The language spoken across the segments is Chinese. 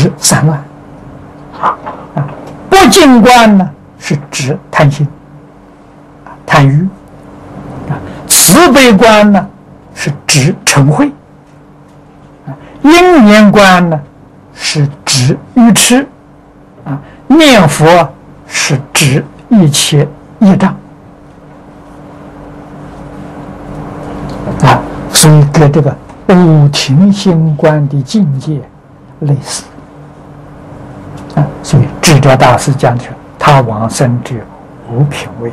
指散乱。不净观呢，是指贪心、贪欲。慈悲观呢，是指嗔恚。因缘观呢，是指愚痴。念佛是指一切业障。所以跟这个五停心观的境界类似。所以智者大师讲的是他往生之无品位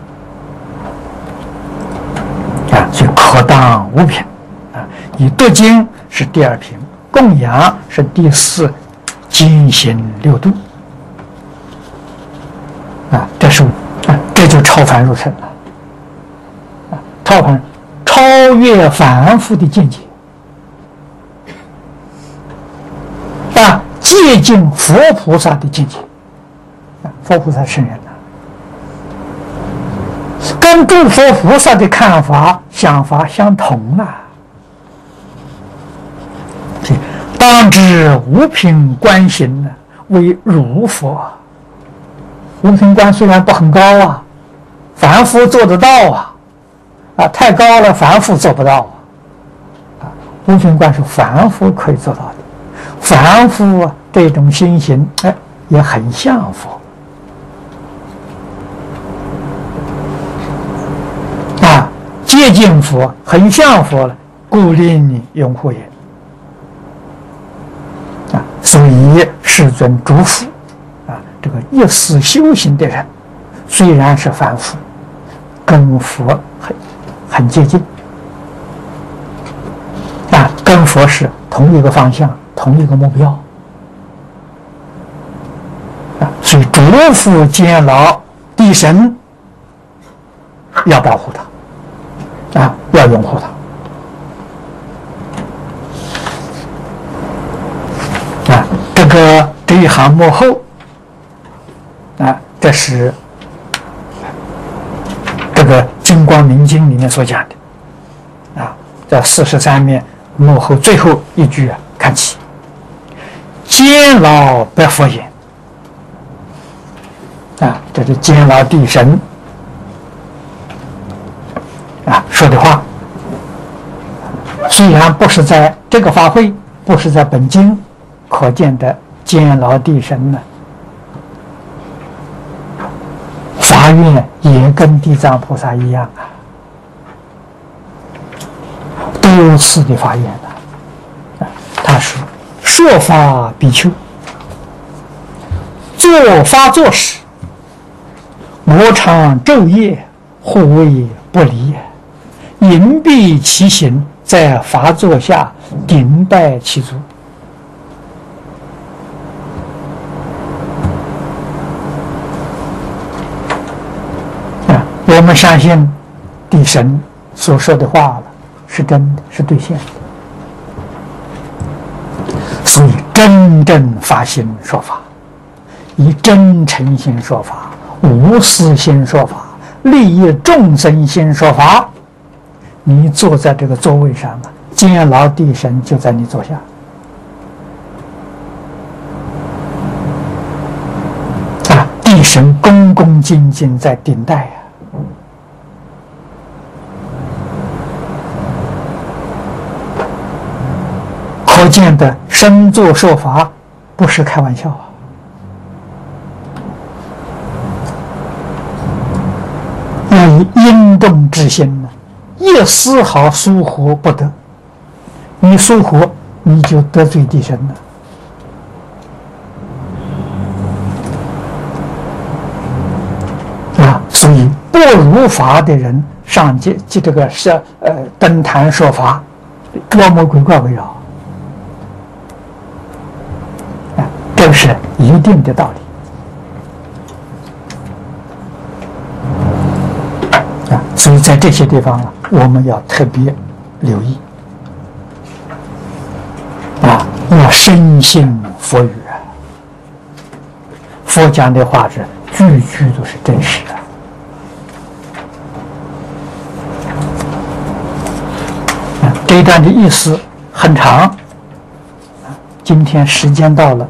所以可当无品以读经是第二品，供养是第四，精行六度这就超凡入圣了。超越凡夫的境界接近佛菩萨的境界。佛菩萨圣人跟诸佛菩萨的看法想法相同当知无品观行为如佛。无品观虽然不很高凡夫做得到太高了凡夫做不到无品观是凡夫可以做到的。凡夫这种心行也很像佛接近佛，很像佛了，故令你拥护也所以世尊嘱咐这个一丝修行的人，虽然是凡夫，跟佛很接近跟佛是同一个方向，同一个目标所以嘱咐监牢地神要保护他要拥护他这一行幕后这是这个《金光明经》里面所讲的在43面幕后最后一句看起，监牢白佛言这是监牢地神说的话。虽然不是在这个法会，不是在本经可见的监牢地神发愿也跟地藏菩萨一样多次的发愿他说：说法比丘，做发作时，我常昼夜护卫不离，隐蔽其行，在法座下顶拜其足。我们相信地神所说的话是真的，是兑现的。所以真正发心说法，以真诚心说法，无私心说法，利益众生心说法，你坐在这个座位上监牢地神就在你座下地神恭恭敬敬在顶戴可见的身作说法不是开玩笑要以因动之心一丝毫疏忽不得，你疏忽你就得罪地神了所以不如法的人上这个是登坛说法，妖魔鬼怪围绕这是一定的道理所以在这些地方我们要特别留意要深信佛语佛讲的话是句句都是真实的这一段的意思很长今天时间到了